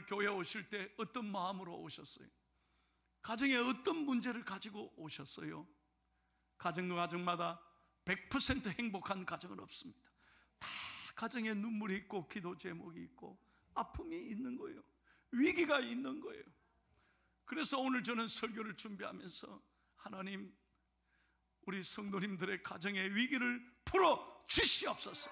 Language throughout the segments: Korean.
교회에 오실 때 어떤 마음으로 오셨어요? 가정에 어떤 문제를 가지고 오셨어요? 가정마다 100% 행복한 가정은 없습니다. 다 가정에 눈물이 있고 기도 제목이 있고 아픔이 있는 거예요. 위기가 있는 거예요. 그래서 오늘 저는 설교를 준비하면서 하나님, 우리 성도님들의 가정의 위기를 풀어 주시옵소서.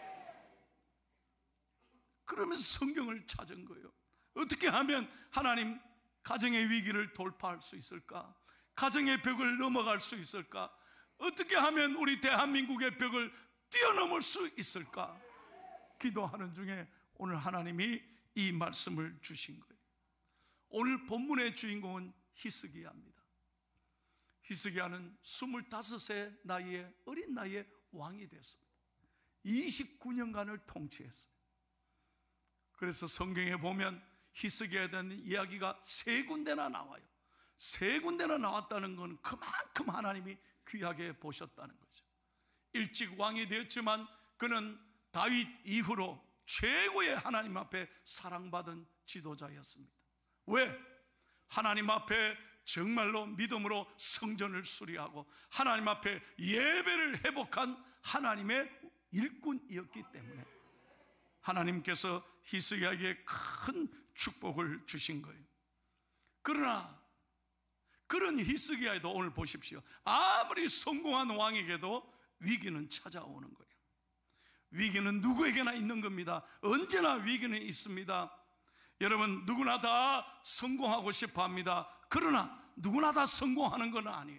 그러면서 성경을 찾은 거예요. 어떻게 하면 하나님 가정의 위기를 돌파할 수 있을까? 가정의 벽을 넘어갈 수 있을까? 어떻게 하면 우리 대한민국의 벽을 뛰어넘을 수 있을까? 기도하는 중에 오늘 하나님이 이 말씀을 주신 거예요. 오늘 본문의 주인공은 히스기야입니다. 히스기야는 25세 나이에, 어린 나이에 왕이 됐습니다. 29년간을 통치했어요. 그래서 성경에 보면 히스기야에 대한 이야기가 3군데나 나와요. 3군데나 나왔다는 건 그만큼 하나님이 귀하게 보셨다는 거죠. 일찍 왕이 되었지만 그는 다윗 이후로 최고의 하나님 앞에 사랑받은 지도자였습니다. 왜? 하나님 앞에 정말로 믿음으로 성전을 수리하고 하나님 앞에 예배를 회복한 하나님의 일꾼이었기 때문에 하나님께서 히스기야에게 큰 축복을 주신 거예요. 그러나 그런 히스기야에도 오늘 보십시오. 아무리 성공한 왕에게도 위기는 찾아오는 거예요. 위기는 누구에게나 있는 겁니다. 언제나 위기는 있습니다. 여러분, 누구나 다 성공하고 싶어 합니다. 그러나 누구나 다 성공하는 건 아니에요.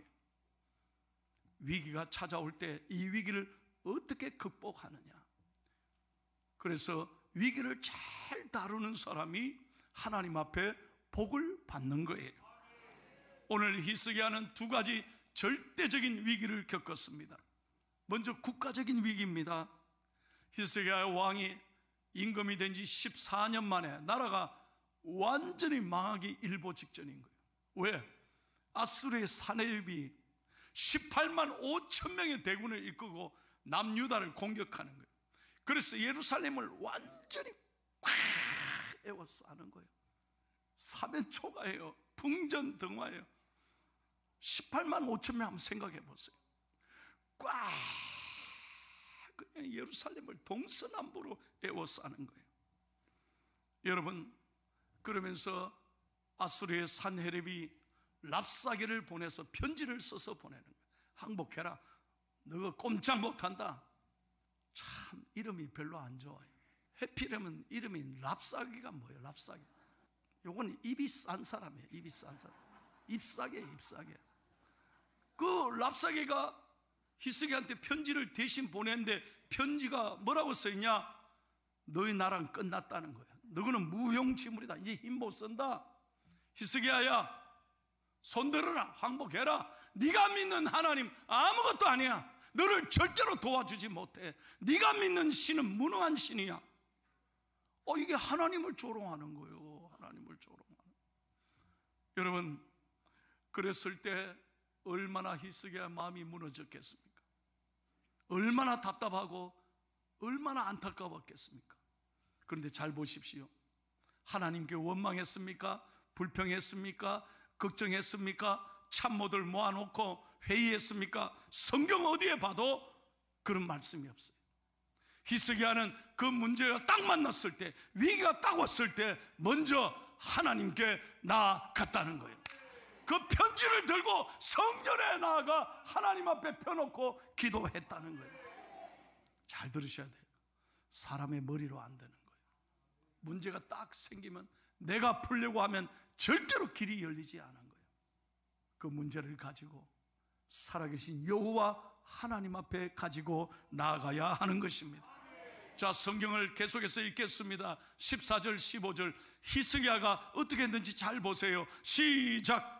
위기가 찾아올 때 이 위기를 어떻게 극복하느냐. 그래서 위기를 잘 다루는 사람이 하나님 앞에 복을 받는 거예요. 오늘 히스기야는 2가지 절대적인 위기를 겪었습니다. 먼저 국가적인 위기입니다. 히스기야 왕이 임금이 된 지 14년 만에 나라가 완전히 망하기 일보 직전인 거예요. 왜? 아수르의 사내립이 18만 5천 명의 대군을 이끌고 남유다를 공격하는 거예요. 그래서 예루살렘을 완전히 꽉 에워싸 하는 거예요. 사면초가예요. 풍전등화예요. 18만 5천 명 한번 생각해 보세요. 꽉 그냥 예루살렘을 동서남북으로 에워싸는 거예요. 여러분, 그러면서 아수르의 산헤립이 랍사게를 보내서 편지를 써서 보내는 거예요. 항복해라. 너가 꼼짝 못한다. 참 이름이 별로 안 좋아요. 해피렘은 이름이 랍사게가 뭐예요? 랍사게. 요건 입이 싼 사람이에요. 입이 싼 사람. 잎사게예요. 잎사게. 그 랍사게가 히스기야한테 편지를 대신 보냈는데 편지가 뭐라고 써있냐? 너희 나라는 끝났다는 거야. 너희는 무용지물이다. 이제 힘 못 쓴다. 히스기야야, 손 들어라. 항복해라. 네가 믿는 하나님 아무것도 아니야. 너를 절대로 도와주지 못해. 네가 믿는 신은 무능한 신이야. 이게 하나님을 조롱하는 거예요. 하나님을 조롱하는. 여러분, 그랬을 때 얼마나 히스기야 마음이 무너졌겠습니까? 얼마나 답답하고 얼마나 안타까웠겠습니까? 그런데 잘 보십시오. 하나님께 원망했습니까? 불평했습니까? 걱정했습니까? 참모들 모아놓고 회의했습니까? 성경 어디에 봐도 그런 말씀이 없어요. 히스기야는 그 문제가 딱 만났을 때, 위기가 딱 왔을 때 먼저 하나님께 나아갔다는 거예요. 그 편지를 들고 성전에 나아가 하나님 앞에 펴놓고 기도했다는 거예요. 잘 들으셔야 돼요. 사람의 머리로 안 되는 거예요. 문제가 딱 생기면 내가 풀려고 하면 절대로 길이 열리지 않은 거예요. 그 문제를 가지고 살아계신 여호와 하나님 앞에 가지고 나아가야 하는 것입니다. 자, 성경을 계속해서 읽겠습니다. 14절 15절 히스기야가 어떻게 했는지 잘 보세요. 시작.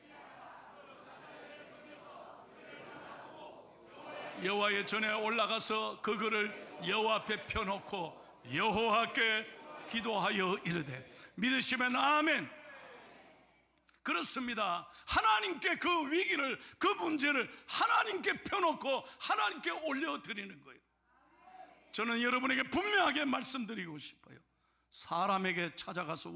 여호와의 전에 올라가서 그 글을 여호와 앞에 펴놓고 여호와께 기도하여 이르되 믿으시면 아멘. 그렇습니다. 하나님께 그 위기를, 그 문제를 하나님께 펴놓고 하나님께 올려드리는 거예요. 저는 여러분에게 분명하게 말씀드리고 싶어요. 사람에게 찾아가서